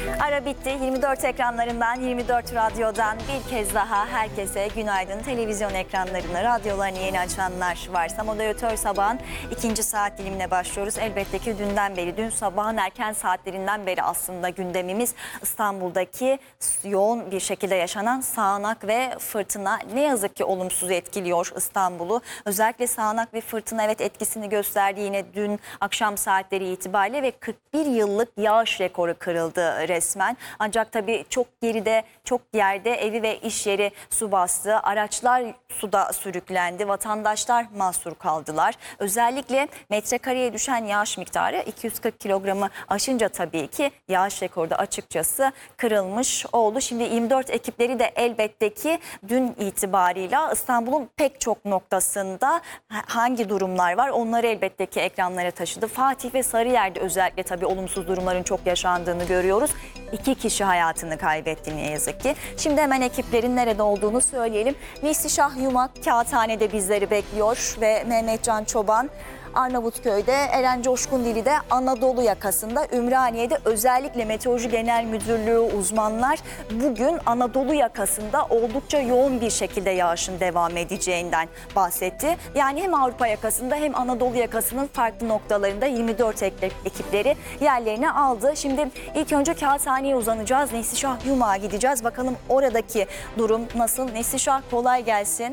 Ara bitti. 24 ekranlarından, 24 radyodan bir kez daha herkese günaydın. Televizyon ekranlarını, radyolarını yeni açanlar varsa Moderatör Sabah'ın ikinci saat dilimine başlıyoruz. Elbette ki dünden beri, dün sabahın erken saatlerinden beri aslında gündemimiz İstanbul'daki yoğun bir şekilde yaşanan sağanak ve fırtına. Ne yazık ki olumsuz etkiliyor İstanbul'u. Özellikle sağanak ve fırtına etkisini gösterdi yine dün akşam saatleri itibariyle ve 41 yıllık yağış rekoru kırıldı resmen. Ancak tabii çok geride, çok yerde evi ve iş yeri su bastı. Araçlar suda sürüklendi. Vatandaşlar mahsur kaldılar. Özellikle metrekareye düşen yağış miktarı 240 kilogramı aşınca tabii ki yağış rekoru da açıkçası kırılmış oldu. Şimdi 24 ekipleri de elbette ki dün itibarıyla İstanbul'un pek çok noktasında hangi durumlar var onları elbette ki ekranlara taşıdı. Fatih ve Sarıyer'de özellikle tabii olumsuz durumların çok yaşandığını görüyoruz. 2 kişi hayatını kaybetti ne yazık ki. Şimdi hemen ekiplerin nerede olduğunu söyleyelim. Neslişah Yumak Kağıthane'de bizleri bekliyor ve Mehmetcan Çoban Arnavutköy'de, Eren Coşkundili de Anadolu yakasında, Ümraniye'de özellikle Meteoroloji Genel Müdürlüğü uzmanlar bugün Anadolu yakasında oldukça yoğun bir şekilde yağışın devam edeceğinden bahsetti. Yani hem Avrupa yakasında hem Anadolu yakasının farklı noktalarında 24 ekipleri yerlerini aldı. Şimdi ilk önce Kağıthane'ye uzanacağız. Neslişah Yumak'a gideceğiz. Bakalım oradaki durum nasıl? Neslişah, kolay gelsin.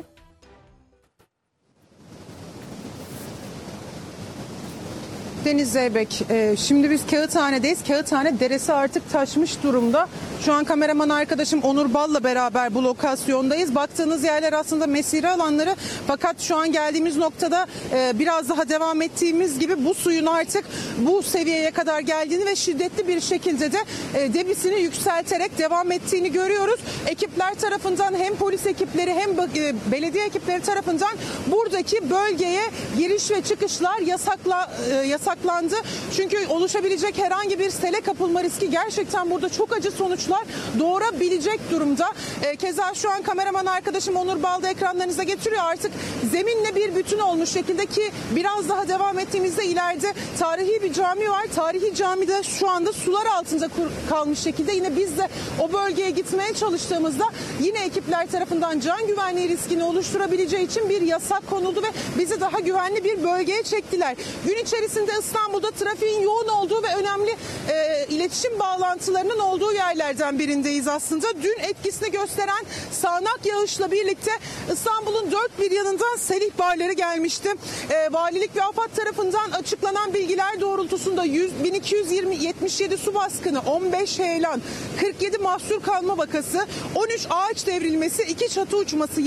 Deniz Zeybek, şimdi biz Kağıthane'deyiz. Kağıthane deresi artık taşmış durumda. Şu an kameraman arkadaşım Onur Bal'la beraber bu lokasyondayız. Baktığınız yerler aslında mesire alanları. Fakat şu an geldiğimiz noktada biraz daha devam ettiğimiz gibi bu suyun artık bu seviyeye kadar geldiğini ve şiddetli bir şekilde de debisini yükselterek devam ettiğini görüyoruz. Ekipler tarafından hem polis ekipleri hem belediye ekipleri tarafından buradaki bölgeye giriş ve çıkışlar yasaklandı. Çünkü oluşabilecek herhangi bir sele kapılma riski gerçekten burada çok acı sonuçlar doğurabilecek durumda. Keza şu an kameraman arkadaşım Onur Balda ekranlarınıza getiriyor. Artık zeminle bir bütün olmuş şekilde ki biraz daha devam ettiğimizde ileride tarihi bir cami var. Tarihi camide şu anda sular altında kalmış şekilde. Yine biz de o bölgeye gitmeye çalıştığımızda yine ekipler tarafından can güvenliği riskini oluşturabileceği için bir yasak konuldu ve bizi daha güvenli bir bölgeye çektiler. Gün içerisinde İstanbul'da trafiğin yoğun olduğu ve önemli iletişim bağlantılarının olduğu yerlerden birindeyiz aslında. Dün etkisini gösteren sağanak yağışla birlikte İstanbul'un dört bir yanından sel ihbarları gelmişti. Valilik ve AFAD tarafından açıklanan bilgiler doğrultusunda 1277 su baskını, 15 heyelan, 47 mahsur kalma vakası, 13 ağaç devrilmesi, 2 çatı uçması,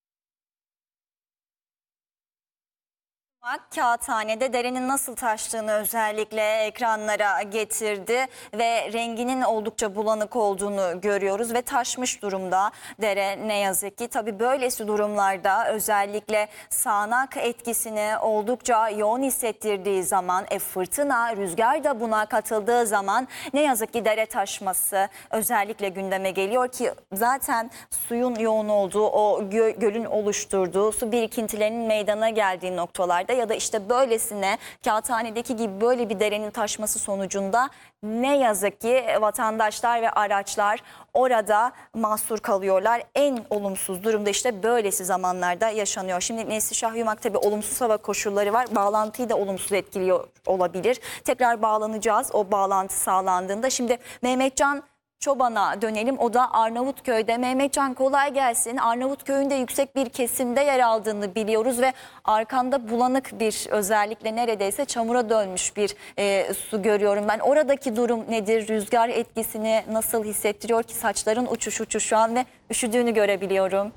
Kağıthane'de derenin nasıl taştığını özellikle ekranlara getirdi ve renginin oldukça bulanık olduğunu görüyoruz ve taşmış durumda dere ne yazık ki. Tabii böylesi durumlarda özellikle sağanak etkisini oldukça yoğun hissettirdiği zaman, fırtına, rüzgar da buna katıldığı zaman ne yazık ki dere taşması özellikle gündeme geliyor ki zaten suyun yoğun olduğu, o gölün oluşturduğu su birikintilerinin meydana geldiği noktalarda ya da işte böylesine Kağıthane'deki gibi böyle bir derenin taşması sonucunda ne yazık ki vatandaşlar ve araçlar orada mahsur kalıyorlar. En olumsuz durumda işte böylesi zamanlarda yaşanıyor. Şimdi Neslişah Yumak tabii olumsuz hava koşulları var. Bağlantıyı da olumsuz etkiliyor olabilir. Tekrar bağlanacağız o bağlantı sağlandığında. Şimdi Mehmetcan Çoban'a dönelim. O da Arnavutköy'de. Mehmetcan, kolay gelsin. Arnavutköy'ün de yüksek bir kesimde yer aldığını biliyoruz ve arkanda bulanık bir, özellikle neredeyse çamura dönmüş bir su görüyorum ben. Oradaki durum nedir? Rüzgar etkisini nasıl hissettiriyor ki saçların uçuş şu an ve üşüdüğünü görebiliyorum.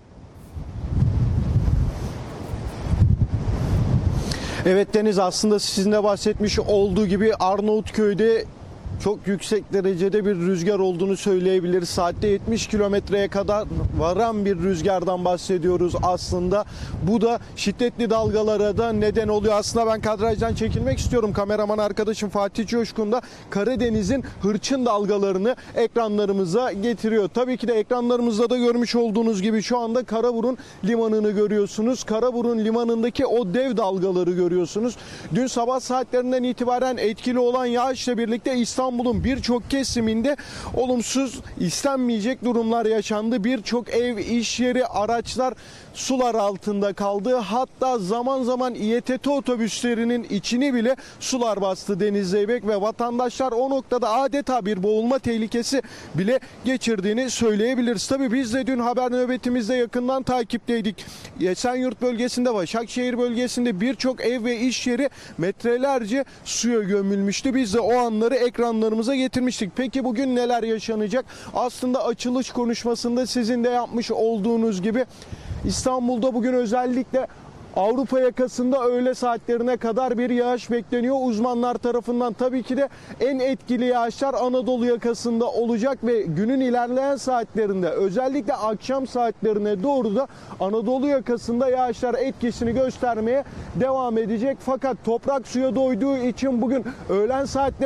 Evet Deniz, aslında sizin de bahsetmiş olduğu gibi Arnavutköy'de çok yüksek derecede bir rüzgar olduğunu söyleyebiliriz. Saatte 70 kilometreye kadar varan bir rüzgardan bahsediyoruz aslında. Bu da şiddetli dalgalara da neden oluyor. Aslında ben kadrajdan çekilmek istiyorum. Kameraman arkadaşım Fatih Coşkun da Karadeniz'in hırçın dalgalarını ekranlarımıza getiriyor. Tabii ki de ekranlarımızda da görmüş olduğunuz gibi şu anda Karaburun Limanı'nı görüyorsunuz. Karaburun Limanı'ndaki o dev dalgaları görüyorsunuz. Dün sabah saatlerinden itibaren etkili olan yağışla birlikte İstanbul İstanbul'un birçok kesiminde olumsuz, istenmeyecek durumlar yaşandı. Birçok ev, iş yeri, araçlar sular altında kaldı. Hatta zaman zaman İETT otobüslerinin içini bile sular bastı Deniz Zeybek ve vatandaşlar o noktada adeta bir boğulma tehlikesi bile geçirdiğini söyleyebiliriz. Tabii biz de dün haber nöbetimizde yakından takipteydik. Esenyurt bölgesinde, Başakşehir bölgesinde birçok ev ve iş yeri metrelerce suya gömülmüştü. Biz de o anları ekranlarımıza getirmiştik. Peki bugün neler yaşanacak? Aslında açılış konuşmasında sizin de yapmış olduğunuz gibi İstanbul'da bugün özellikle Avrupa yakasında öğle saatlerine kadar bir yağış bekleniyor uzmanlar tarafından. Tabii ki de en etkili yağışlar Anadolu yakasında olacak ve günün ilerleyen saatlerinde, özellikle akşam saatlerine doğru da Anadolu yakasında yağışlar etkisini göstermeye devam edecek. Fakat toprak suya doyduğu için bugün öğlen saatlerinde